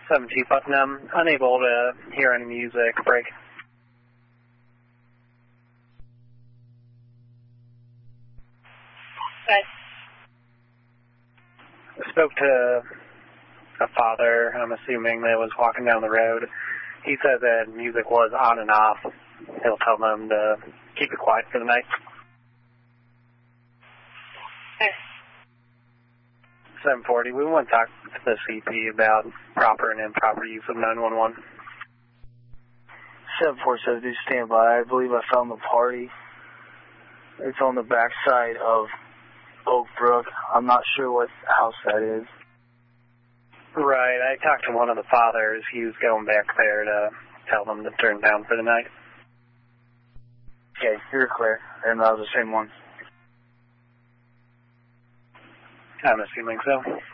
7 Chief Putnam, unable to hear any music. Break. Okay. I spoke to a father, I'm assuming, that was walking down the road. He said that music was on and off. He'll tell them to keep it quiet for the night. Okay. 740, we want to talk to the CP about proper and improper use of 911. 747, do stand by. I believe I found the party. It's on the back side of Oak Brook. I'm not sure what house that is. Right, I talked to one of the fathers. He was going back there to tell them to turn down for the night. Okay, you're clear. And that was the same one. I'm assuming so.